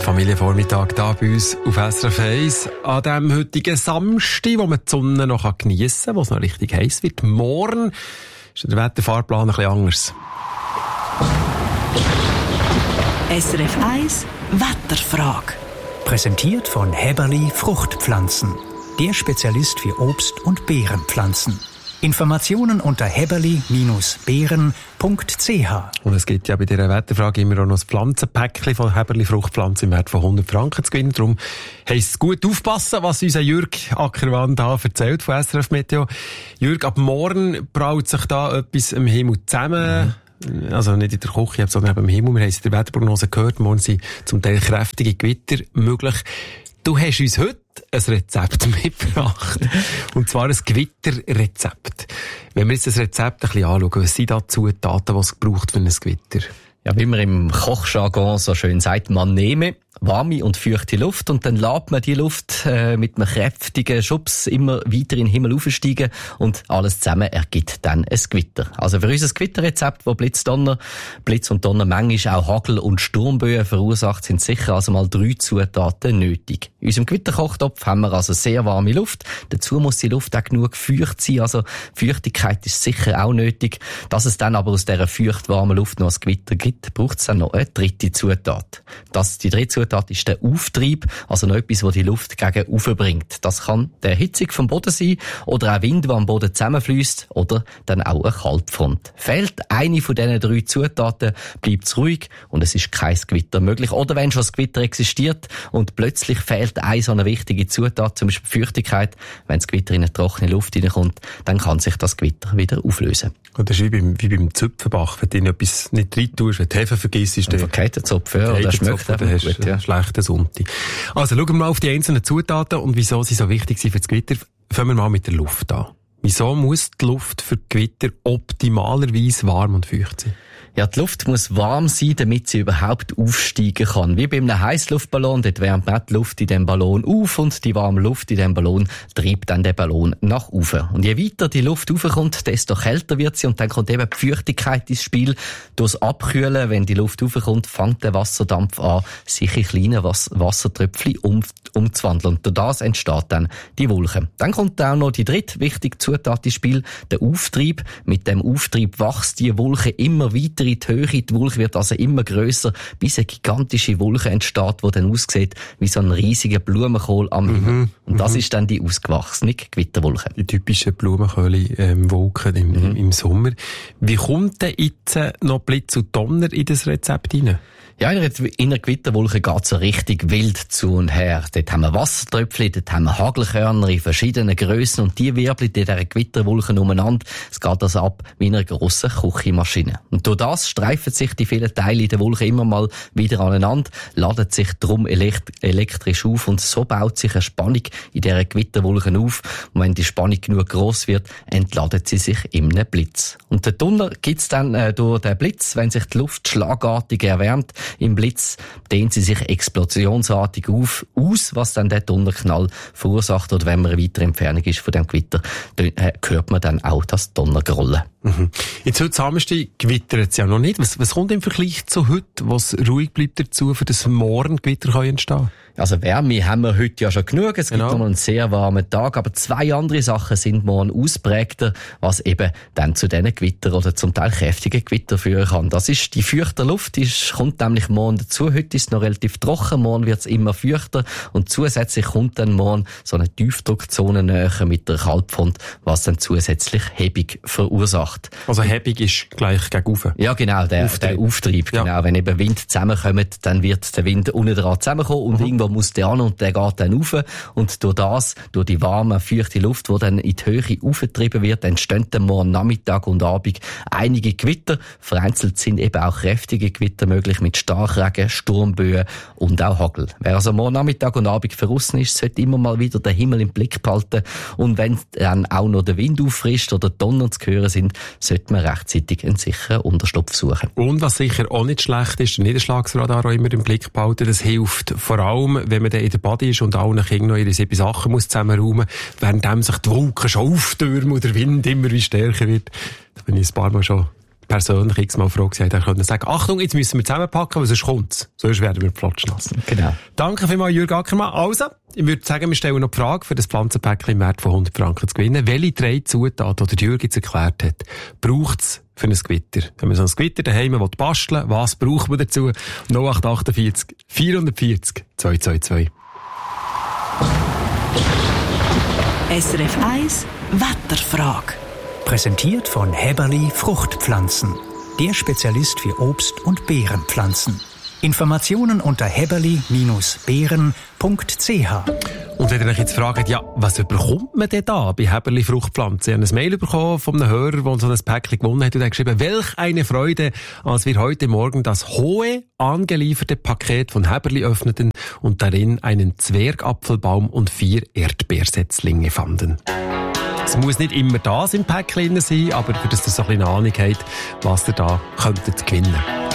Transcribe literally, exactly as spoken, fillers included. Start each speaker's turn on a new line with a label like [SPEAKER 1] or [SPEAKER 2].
[SPEAKER 1] Familienvormittag hier bei uns auf S R F eins. An diesem heutigen Samstag, wo man die Sonne noch geniessen kann, wo es noch richtig heiß wird. Morgen ist der Wetterfahrplan ein bisschen anders.
[SPEAKER 2] S R F eins Wetterfrage.
[SPEAKER 3] Präsentiert von Häberli Fruchtpflanzen. Der Spezialist für Obst- und Beerenpflanzen. Informationen unter häberli Bindestrich punkt c h.
[SPEAKER 1] Und es gibt ja bei dieser Wetterfrage immer auch noch ein Pflanzenpäckchen von Häberli Fruchtpflanzen im Wert von hundert Franken zu gewinnen. Darum heisst es gut aufpassen, was unser Jürg Ackermann da erzählt von S R F Meteo. Jürg, ab morgen braut sich da etwas im Himmel zusammen. Mhm. Also nicht in der Küche, sondern eben im Himmel. Wir haben es in der Wetterprognose gehört. Morgen sind zum Teil kräftige Gewitter möglich. Du hast uns heute ein Rezept mitgebracht. Und zwar ein Gewitterrezept. Wenn wir jetzt das Rezept ein bisschen anschauen, was sind da Zutaten, die es braucht für ein Gewitter?
[SPEAKER 4] Ja, wie man im Kochjargon so schön sagt, man nehme warme und feuchte Luft und dann lässt man die Luft äh, mit einem kräftigen Schubs immer weiter in den Himmel aufsteigen und alles zusammen ergibt dann ein Gewitter. Also für unser Gewitterrezept, wo Blitz, Donner, Blitz und Donner manchmal auch Hagel und Sturmböen verursacht, sind sicher also mal drei Zutaten nötig. In unserem Gewitterkochtopf haben wir also sehr warme Luft. Dazu muss die Luft auch genug feucht sein, also Feuchtigkeit ist sicher auch nötig. Dass es dann aber aus dieser feucht warmen Luft noch ein Gewitter gibt, braucht es dann noch eine dritte Zutat. Das, die dritte Zutat ist der Auftrieb, also noch etwas, das die Luft gegen oben bringt. Das kann die Erhitzung vom Boden sein oder auch Wind, der am Boden zusammenfliesst oder dann auch eine Kaltfront. Fehlt eine von diesen drei Zutaten, bleibt es ruhig und es ist kein Gewitter möglich. Oder wenn schon das Gewitter existiert und plötzlich fehlt eine so eine wichtige Zutat, zum Beispiel Feuchtigkeit, wenn das Gewitter in eine trockene Luft hineinkommt, dann kann sich das Gewitter wieder auflösen.
[SPEAKER 1] Und das ist wie beim, wie beim Zupfenbach, wenn du etwas nicht rein tust, wenn du Hefe vergisst, ist der
[SPEAKER 4] verkehrte Zopf, ja, der schmeckt einfach gut, ja.
[SPEAKER 1] Schlechter Sonntag. Also schauen wir mal auf die einzelnen Zutaten und wieso sie so wichtig sind für das Gewitter. Fangen wir mal mit der Luft an. Wieso muss die Luft für Gewitter optimalerweise warm und feucht sein?
[SPEAKER 4] Ja, die Luft muss warm sein, damit sie überhaupt aufsteigen kann. Wie bei einem Heissluftballon, dort wärmt man die Luft in dem Ballon auf und die warme Luft in dem Ballon treibt dann den Ballon nach oben. Und je weiter die Luft raufkommt, desto kälter wird sie und dann kommt eben die Feuchtigkeit ins Spiel. Durchs Abkühlen, wenn die Luft raufkommt, fängt der Wasserdampf an, sich in kleine Was- Wassertröpfchen um, umzuwandeln. Und durch das entsteht dann die Wolke. Dann kommt auch noch die dritte wichtige Zutat ins Spiel, der Auftrieb. Mit dem Auftrieb wächst die Wolke immer weiter in die Höhe. Die Wolke wird also immer grösser, bis eine gigantische Wolke entsteht, die dann aussieht wie so ein riesiger Blumenkohl am Himmel. Mhm. Und das mhm. ist dann die ausgewachsene Gewitterwolke.
[SPEAKER 1] Die typischen Blumenkohl-Wolken im, mhm. im Sommer. Wie kommt denn jetzt noch Blitz und Donner in das Rezept rein?
[SPEAKER 4] Ja, in einer Gewitterwolke geht es so richtig wild zu und her. Dort haben wir Wassertröpfchen, dort haben wir Hagelkörner in verschiedenen Grössen und die wirbeln in dieser Gewitterwolke umeinander. Es geht also ab wie in einer grossen Küchenmaschine. Und durch das streifen sich die vielen Teile in der Wolke immer mal wieder aneinander, laden sich drum elekt- elektrisch auf und so baut sich eine Spannung in dieser Gewitterwolke auf. Und wenn die Spannung genug gross wird, entladet sie sich in einem Blitz. Und den Donner gibt's dann äh, durch den Blitz, wenn sich die Luft schlagartig erwärmt. Im Blitz dehnt sie sich explosionsartig auf, aus, was dann der Donnerknall verursacht. Oder wenn man eine weitere Entfernung ist von dem Gewitter, dann äh, hört man dann auch das Donnergrollen.
[SPEAKER 1] Mhm. Jetzt heute Samstag gewittert es ja noch nicht. Was, was kommt im Vergleich zu heute, was ruhig bleibt dazu, für das morgen Gewitter kann entstehen?
[SPEAKER 4] Also Wärme haben wir heute ja schon genug. Es gibt
[SPEAKER 1] genau.
[SPEAKER 4] noch einen sehr warmen Tag. Aber zwei andere Sachen sind morgen ausprägter, was eben dann zu diesen Gewitter oder zum Teil kräftigen Gewitter führen kann. Das ist die feuchte Luft, die kommt nämlich morgen dazu. Heute ist es noch relativ trocken, morgen wird es immer feuchter. Und zusätzlich kommt dann morgen so eine Tiefdruckzone näher mit der Kaltfront, was dann zusätzlich Hebung verursacht.
[SPEAKER 1] Also Hebung ist gleich gegen oben?
[SPEAKER 4] Ja, genau, der Auftrieb. Der Auftrieb
[SPEAKER 1] ja.
[SPEAKER 4] Genau. Wenn eben Wind zusammenkommt, dann wird der Wind unten dran zusammenkommen und mhm. irgendwo muss der an und der geht dann rauf. Und durch das, durch die warme, feuchte Luft, die dann in die Höhe aufgetrieben wird, entstehen dann morgen Nachmittag und Abend einige Gewitter. Vereinzelt sind eben auch kräftige Gewitter möglich mit Starkregen, Sturmböen und auch Hagel. Wer also morgen Nachmittag und Abend verrissen ist, sollte immer mal wieder den Himmel im Blick behalten. Und wenn dann auch noch der Wind auffrischt oder Donner zu hören sind, sollte man rechtzeitig einen sicheren Unterschlupf suchen.
[SPEAKER 1] Und was sicher auch nicht schlecht ist, der Niederschlagsradar auch immer im Blick behalten. Das hilft vor allem, wenn man dann in der Body ist und allen Kindern noch ihre sieben Sachen muss zusammenräumen, währenddem sich die Wolken schon auftürmen und der Wind immer wie stärker wird. Da bin ich ein paar Mal schon persönlich x-mal froh gewesen, er konnte sagen, Achtung, jetzt müssen wir zusammenpacken, weil sonst kommt's. Sonst werden wir flotschnass.
[SPEAKER 4] Genau.
[SPEAKER 1] Danke vielmals, Jürg Ackermann. Also, ich würde sagen, wir stellen noch die Frage, für das Pflanzenpäckchen im Wert von hundert Franken zu gewinnen. Welche drei Zutaten, die Jürg jetzt erklärt hat, braucht's für ein Gewitter? Wenn man so ein Gewitter daheim basteln will, was braucht man dazu? null acht acht vier vier vier null zwei zwei zwei.
[SPEAKER 2] S R F eins Wetterfrage.
[SPEAKER 3] Präsentiert von Häberli Fruchtpflanzen. Der Spezialist für Obst- und Beerenpflanzen. Informationen unter häberli Bindestrich beeren Punkt c h.
[SPEAKER 1] Und wenn ihr euch jetzt fragt, ja, was bekommt man denn da bei Häberli Fruchtpflanzen? Ich habe ein Mail bekommen von einem Hörer, der so ein Päckchen gewonnen hat und hat geschrieben, welch eine Freude, als wir heute Morgen das hohe, angelieferte Paket von Häberli öffneten und darin einen Zwergapfelbaum und vier Erdbeersetzlinge fanden. Es muss nicht immer das im Päckchen sein, aber für das ihr so ein bisschen eine Ahnung habt, was ihr da könntet gewinnen.